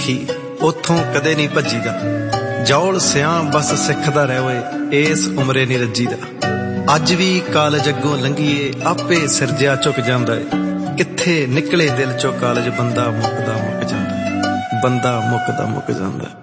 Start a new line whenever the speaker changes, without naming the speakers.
ਸਿੱਖੀ ਉੱਥੋਂ ਕਦੇ ਨਹੀਂ ਭੱਜੀਦਾ। ਜੌਲ ਸਿਆਂ ਬਸ ਸਿੱਖਦਾ ਰਹਿ ਓਏ ਏਸ ਉਮਰੇ ਨੀ ਰੱਜੀਦਾ। ਅੱਜ ਵੀ ਕਾਲਜ ਅੱਗੋਂ ਲੰਘੀਏ ਆਪੇ ਸਿਰਜਿਆ ਝੁਕ ਜਾਂਦਾ ਏ। ਕਿੱਥੇ ਨਿਕਲੇ ਦਿਲ ਚੋਂ ਕਾਲਜ ਬੰਦਾ ਮੁੱਕਦਾ ਮੁੱਕ ਜਾਂਦਾ, ਬੰਦਾ ਮੁੱਕਦਾ ਮੁੱਕ ਜਾਂਦਾ।